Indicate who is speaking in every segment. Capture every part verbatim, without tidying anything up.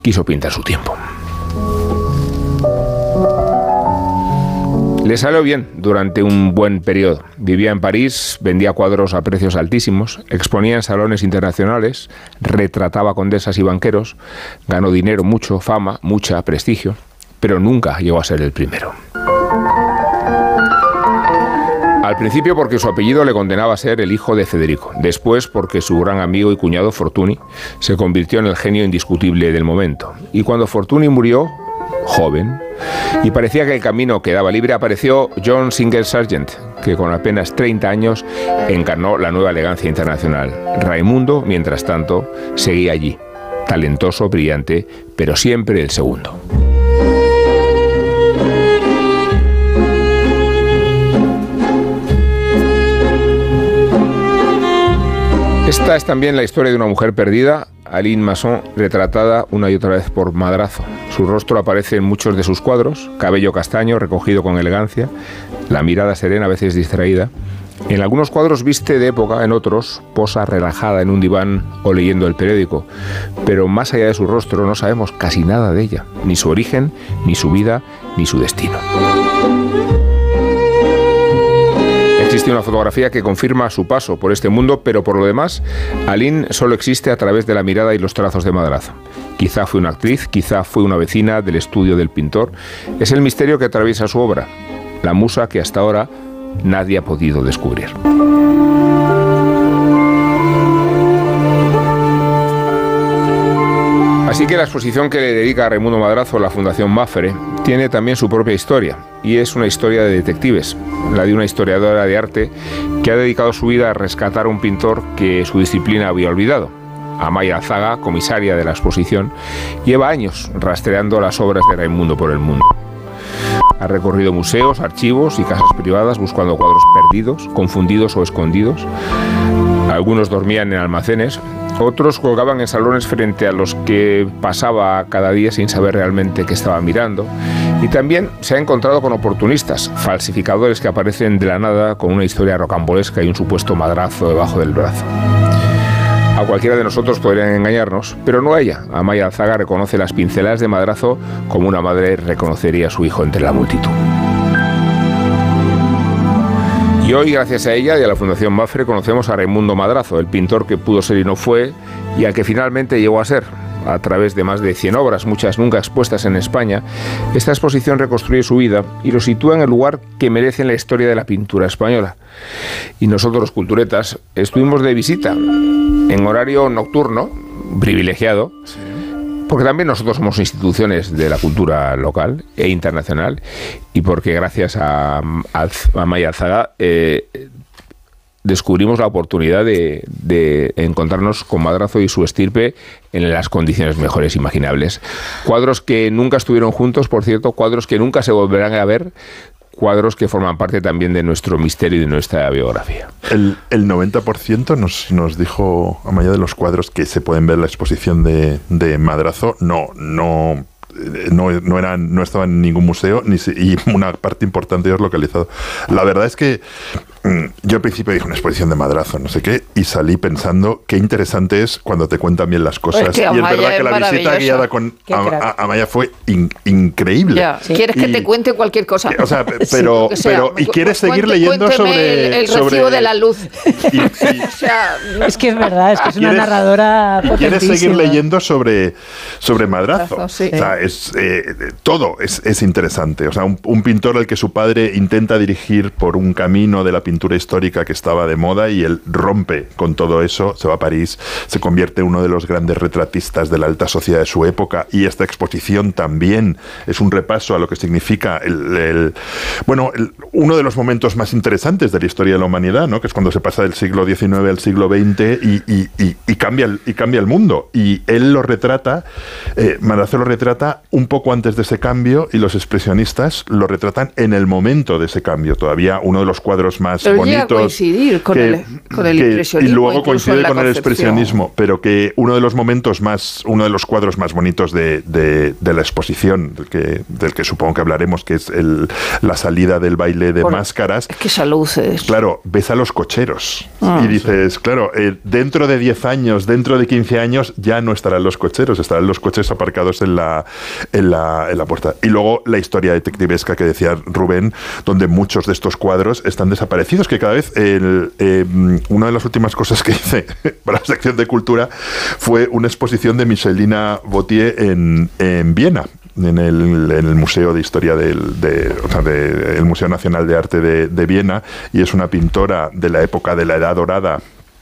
Speaker 1: quiso pintar su tiempo. Le salió bien durante un buen periodo. Vivía en París, vendía cuadros a precios altísimos, exponía en salones internacionales, retrataba condesas y banqueros, ganó dinero, mucho, fama, mucha, prestigio, pero nunca llegó a ser el primero. Al principio porque su apellido le condenaba a ser el hijo de Federico, después porque su gran amigo y cuñado Fortuny se convirtió en el genio indiscutible del momento. Y cuando Fortuny murió, joven, y parecía que el camino quedaba libre, apareció John Singer Sargent, que con apenas treinta años encarnó la nueva elegancia internacional. Raimundo, mientras tanto, seguía allí, talentoso, brillante, pero siempre el segundo. Esta es también la historia de una mujer perdida, Aline Masson, retratada una y otra vez por Madrazo. Su rostro aparece en muchos de sus cuadros, cabello castaño, recogido con elegancia, la mirada serena, a veces distraída. En algunos cuadros viste de época, en otros posa relajada en un diván o leyendo el periódico. Pero más allá de su rostro no sabemos casi nada de ella, ni su origen, ni su vida, ni su destino. Existe una fotografía que confirma su paso por este mundo, pero por lo demás, Aline solo existe a través de la mirada y los trazos de Madrazo. Quizá fue una actriz, quizá fue una vecina del estudio del pintor. Es el misterio que atraviesa su obra, la musa que hasta ahora nadie ha podido descubrir. Así que la exposición que le dedica a Raimundo Madrazo la Fundación Mapfre tiene también su propia historia, y es una historia de detectives, la de una historiadora de arte que ha dedicado su vida a rescatar a un pintor que su disciplina había olvidado. Amaya Alzaga, comisaria de la exposición, lleva años rastreando las obras de Raimundo por el mundo. Ha recorrido museos, archivos y casas privadas buscando cuadros perdidos, confundidos o escondidos. Algunos dormían en almacenes, otros colgaban en salones frente a los que pasaba cada día sin saber realmente qué estaba mirando. Y también se ha encontrado con oportunistas, falsificadores que aparecen de la nada con una historia rocambolesca y un supuesto madrazo debajo del brazo. A cualquiera de nosotros podrían engañarnos, pero no a ella. Amaya Alzaga reconoce las pinceladas de Madrazo como una madre reconocería a su hijo entre la multitud. Y hoy, gracias a ella y a la Fundación Mapfre, conocemos a Raimundo Madrazo, el pintor que pudo ser y no fue, y al que finalmente llegó a ser. A través de más de cien obras, muchas nunca expuestas en España, esta exposición reconstruye su vida y lo sitúa en el lugar que merece en la historia de la pintura española. Y nosotros, los culturetas, estuvimos de visita en horario nocturno, privilegiado, sí, porque también nosotros somos instituciones de la cultura local e internacional, y porque gracias a, a, a Amaya Alzaga eh, descubrimos la oportunidad de, de encontrarnos con Madrazo y su estirpe en las condiciones mejores imaginables. Cuadros que nunca estuvieron juntos, por cierto, cuadros que nunca se volverán a ver, cuadros que forman parte también de nuestro misterio y de nuestra biografía.
Speaker 2: El, el noventa por ciento nos, nos dijo Amaya de los cuadros que se pueden ver en la exposición de, de Madrazo, no, no... No, no, eran, no estaban en ningún museo ni si, y una parte importante de ellos localizado. La verdad es que mmm, yo al principio dije una exposición de Madrazo, no sé qué, y salí pensando qué interesante es cuando te cuentan bien las cosas.
Speaker 3: Es que
Speaker 2: y es verdad que
Speaker 3: es
Speaker 2: la visita guiada con Amaya fue in, increíble.
Speaker 3: Ya, sí. ¿Quieres
Speaker 2: y,
Speaker 3: que te cuente cualquier cosa?
Speaker 2: O sea, pero,
Speaker 3: sí,
Speaker 2: pero y quieres
Speaker 3: Cuente,
Speaker 2: seguir leyendo sobre
Speaker 3: el, el
Speaker 2: sobre
Speaker 3: recibo de la luz.
Speaker 2: Y, y,
Speaker 3: o sea, no.
Speaker 4: Es que es verdad, es que es una narradora potentísima.
Speaker 2: Quieres seguir leyendo sobre sobre Madrazo.
Speaker 3: Madrazo sí.
Speaker 2: O sea, es eh, todo es, es interesante. O sea, un, un pintor al que su padre intenta dirigir por un camino de la pintura histórica que estaba de moda y él rompe con todo eso, se va a París, se convierte en uno de los grandes retratistas de la alta sociedad de su época, y esta exposición también es un repaso a lo que significa el, el bueno, el, uno de los momentos más interesantes de la historia de la humanidad, ¿no? Que es cuando se pasa del siglo diecinueve al siglo veinte y, y, y, y, cambia, el, y cambia el mundo. Y él lo retrata, eh, Madrazo lo retrata un poco antes de ese cambio, y los expresionistas lo retratan en el momento de ese cambio. Todavía uno de los cuadros más más
Speaker 3: pero
Speaker 2: bonitos.
Speaker 3: Llega a coincidir con,
Speaker 2: que,
Speaker 3: el, con el
Speaker 2: que,
Speaker 3: impresionismo.
Speaker 2: y luego coincide con el
Speaker 3: concepción.
Speaker 2: expresionismo, pero que uno de los momentos más, uno de los cuadros más bonitos de, de, de la exposición, del que, del que supongo que hablaremos, que es el, la salida del baile de
Speaker 3: Por,
Speaker 2: máscaras.
Speaker 3: Es que esa luz es...
Speaker 2: Claro, ves a los cocheros
Speaker 3: ah,
Speaker 2: y dices, sí. claro, eh, dentro de diez años, dentro de quince años, ya no estarán los cocheros, estarán los coches aparcados en la, en la, en la puerta. Y luego la historia detectivesca que decía Rubén, donde muchos de estos cuadros están desaparecidos, que cada vez el, eh, una de las últimas cosas que hice para la sección de cultura fue una exposición de Michelina Botier en, en Viena, en el, en el Museo de Historia del de, o sea, de, el Museo Nacional de Arte de, de Viena, y es una pintora de la época de la Edad Dorada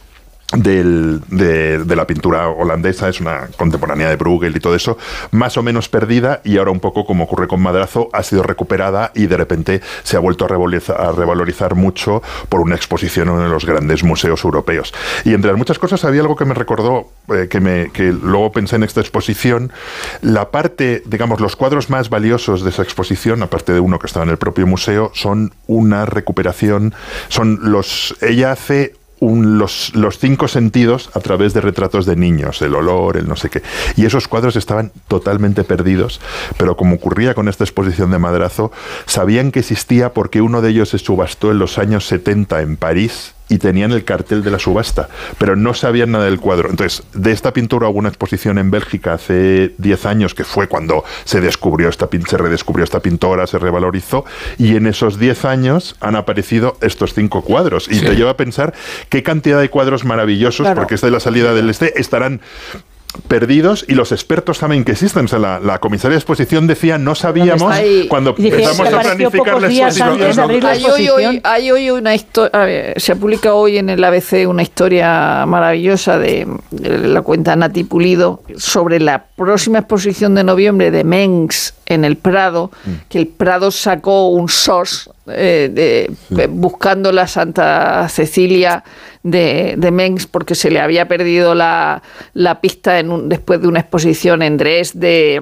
Speaker 2: Del, de, de la pintura holandesa, es una contemporánea de Bruegel y todo eso, más o menos perdida, y ahora un poco como ocurre con Madrazo, ha sido recuperada y de repente se ha vuelto a revalorizar, a revalorizar mucho por una exposición en uno de los grandes museos europeos. Y entre las muchas cosas había algo que me recordó, eh, que, me, que luego pensé en esta exposición, la parte, digamos, los cuadros más valiosos de esa exposición, aparte de uno que estaba en el propio museo, son una recuperación, son los, ella hace Un, los, los cinco sentidos a través de retratos de niños, el olor, el no sé qué. Y esos cuadros estaban totalmente perdidos, pero como ocurría con esta exposición de Madrazo, sabían que existía porque uno de ellos se subastó en los años setenta en París y tenían el cartel de la subasta, pero no sabían nada del cuadro. Entonces, de esta pintura hubo una exposición en Bélgica hace diez años, que fue cuando se descubrió esta, se redescubrió esta pintora, se revalorizó, y en esos diez años han aparecido estos cinco cuadros. Y sí. te lleva a pensar qué cantidad de cuadros maravillosos, claro. porque es de la salida del este, estarán perdidos, y los expertos saben que existen. O sea, la, la comisaria de exposición decía, no sabíamos cuando
Speaker 4: dije,
Speaker 2: empezamos a planificar la exposición.
Speaker 3: Hay hoy, hoy, hay hoy una historia, se publica hoy en el A B C una historia maravillosa de, de la cuenta Nati Pulido sobre la próxima exposición de noviembre de Mengs en el Prado, mm. que el Prado sacó un S O S eh, de, sí. buscando la Santa Cecilia de, de Mengs, porque se le había perdido la, la pista en un, después de una exposición en Dresde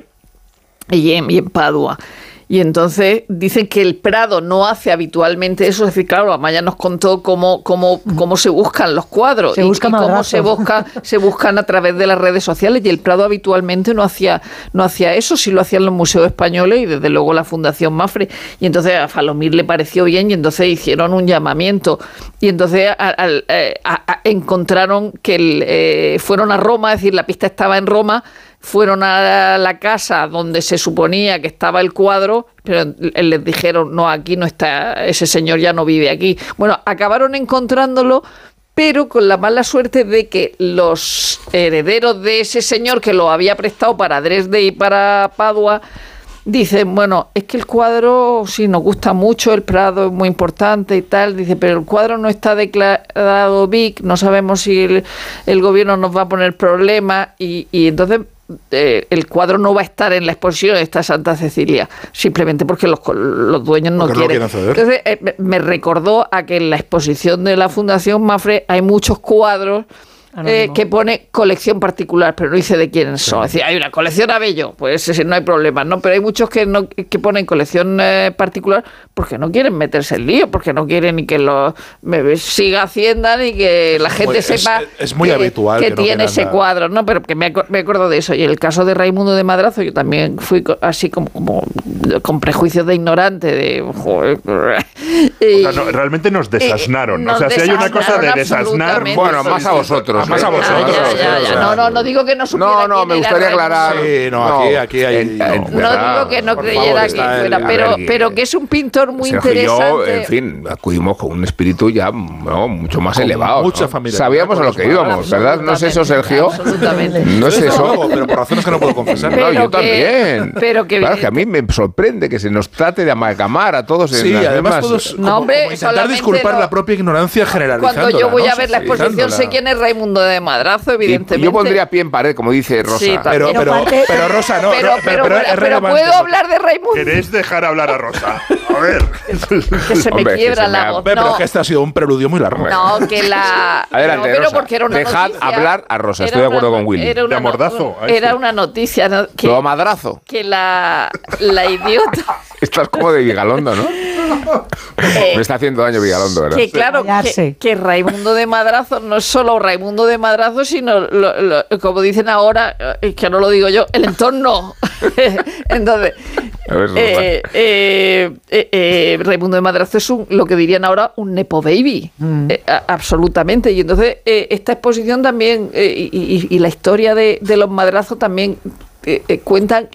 Speaker 3: y en, y en Padua. Y entonces dicen que el Prado no hace habitualmente eso. Es decir, claro, Amaya nos contó cómo, cómo, cómo se buscan los cuadros
Speaker 4: se
Speaker 3: y,
Speaker 4: busca
Speaker 3: y cómo se, busca, se buscan a través de las redes sociales, y el Prado habitualmente no hacía, no hacía eso, sí lo hacían los museos españoles y desde luego la Fundación Mapfre. Y entonces a Falomir le pareció bien, y entonces hicieron un llamamiento. Y entonces a, a, a, a, encontraron que el, eh, fueron a Roma, es decir, la pista estaba en Roma. Fueron a la casa donde se suponía que estaba el cuadro, pero les dijeron, no, aquí no está, ese señor ya no vive aquí. Bueno, acabaron encontrándolo, pero con la mala suerte de que los herederos de ese señor que lo había prestado para Dresde y para Padua dicen, bueno, es que el cuadro sí nos gusta mucho, el Prado es muy importante y tal, dice, pero el cuadro no está declarado B I C, no sabemos si el, el gobierno nos va a poner problemas, y, y entonces Eh, el cuadro no va a estar en la exposición, está Santa Cecilia, simplemente porque los, los dueños no
Speaker 5: porque
Speaker 3: quieren.
Speaker 5: No quieren
Speaker 3: Entonces eh, me recordó a que en la exposición de la Fundación Mapfre hay muchos cuadros eh, que pone colección particular, pero no dice de quiénes son. Es decir, hay una colección Abello, pues ese, no hay problema, ¿no? Pero hay muchos que no que ponen colección eh, particular porque no quieren meterse en lío, porque no quieren ni que lo me, siga Hacienda, ni que la gente
Speaker 5: es,
Speaker 3: sepa
Speaker 5: es, es muy
Speaker 3: que,
Speaker 5: habitual
Speaker 3: que,
Speaker 5: que no
Speaker 3: tiene ese
Speaker 5: nada.
Speaker 3: cuadro, ¿no? Pero que me, me acuerdo de eso. Y el caso de Raimundo de Madrazo, yo también fui así como, como con prejuicios de ignorante, de joder.
Speaker 2: Y, o sea, no, realmente nos desasnaron. Nos o sea, si hay una cosa de desasnar,
Speaker 1: bueno, más a vosotros.
Speaker 5: Más a vosotros.
Speaker 3: Ya, ya, ya. No, no, no digo que no supiera.
Speaker 1: No, no, me gustaría aclarar.
Speaker 5: Sí, no, aquí, aquí hay.
Speaker 1: En, en,
Speaker 3: no, no digo que no
Speaker 5: por
Speaker 3: creyera
Speaker 5: favor,
Speaker 3: que fuera,
Speaker 5: el,
Speaker 3: pero,
Speaker 1: ver,
Speaker 3: pero que es un pintor muy
Speaker 1: Sergio
Speaker 3: interesante.
Speaker 1: Y yo, en fin, acudimos con un espíritu ya no, mucho más
Speaker 5: con
Speaker 1: elevado.
Speaker 5: Mucha
Speaker 1: ¿no?
Speaker 5: familia.
Speaker 1: Sabíamos a lo que íbamos, ¿verdad? ¿No es eso, Sergio?
Speaker 3: Absolutamente.
Speaker 1: No es eso.
Speaker 5: Luego, pero por razones que no puedo confesar.
Speaker 1: No, yo
Speaker 3: que,
Speaker 1: también.
Speaker 3: Pero que,
Speaker 1: claro, que a mí me sorprende que se nos trate de amalgamar a todos.
Speaker 5: Sí,
Speaker 1: en las
Speaker 5: además
Speaker 1: mismas...
Speaker 5: todos
Speaker 3: no,
Speaker 5: como,
Speaker 3: hombre,
Speaker 5: como intentar disculpar
Speaker 3: no.
Speaker 5: la propia ignorancia generalizándola.
Speaker 3: Cuando yo voy
Speaker 5: ¿no?
Speaker 3: a ver la exposición sé quién es Raimundo de Madrazo, evidentemente.
Speaker 1: Y yo pondría pie en pared, como dice Rosa.
Speaker 3: Sí,
Speaker 5: pero, pero, pero, pero Rosa, no.
Speaker 3: Pero,
Speaker 5: no,
Speaker 3: pero,
Speaker 5: pero,
Speaker 3: pero,
Speaker 5: es
Speaker 3: pero puedo hablar de Raimundo.
Speaker 2: ¿Queréis dejar hablar a Rosa? A ver.
Speaker 3: Que se me
Speaker 1: Hombre,
Speaker 3: quiebra
Speaker 1: que se
Speaker 3: la
Speaker 1: me
Speaker 3: voz.
Speaker 1: ha...
Speaker 5: Pero
Speaker 3: No.
Speaker 5: es que este ha sido un preludio muy largo.
Speaker 3: No, que la...
Speaker 1: Adelante,
Speaker 3: no, pero
Speaker 1: Rosa.
Speaker 3: porque era una
Speaker 1: Dejad
Speaker 3: noticia,
Speaker 1: hablar a Rosa,
Speaker 3: era
Speaker 1: estoy de acuerdo
Speaker 3: una,
Speaker 1: con Willy.
Speaker 3: Era una,
Speaker 2: de amordazo.
Speaker 3: Era una noticia, ¿no? Que,
Speaker 1: Lo madrazo.
Speaker 3: que la, la idea... idiota.
Speaker 1: Estás como de Vigalondo, ¿no?
Speaker 3: Eh,
Speaker 1: Me está haciendo daño Vigalondo, ¿verdad?
Speaker 3: Que claro, que, que Raimundo de Madrazo no es solo Raimundo de Madrazo, sino, lo, lo, como dicen ahora, eh, que no lo digo yo, el entorno. Entonces,
Speaker 1: Ver,
Speaker 3: eh, eh, eh, eh, Raimundo de Madrazo es un, lo que dirían ahora un nepo baby, mm. eh, a, absolutamente. Y entonces eh, esta exposición también, eh, y, y, y la historia de, de los Madrazos también... Eh, eh, cuentan